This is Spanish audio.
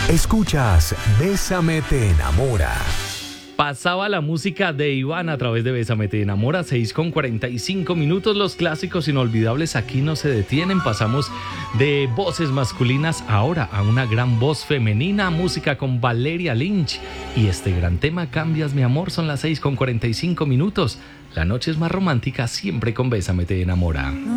Escuchas Bésame te enamora. Pasaba la música de Iván a través de Bésame te enamora, 6:45 Los clásicos inolvidables aquí no se detienen. Pasamos de voces masculinas ahora a una gran voz femenina. Música con Valeria Lynch y este gran tema, Cambias mi amor. Son las 6:45. La noche es más romántica siempre con Bésame te enamora.